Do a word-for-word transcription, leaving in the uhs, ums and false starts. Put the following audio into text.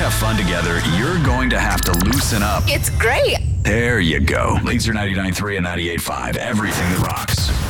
have fun together, you're going to have to loosen up. It's great. There you go. Laser ninety-nine point three and ninety-eight point five. Everything that rocks.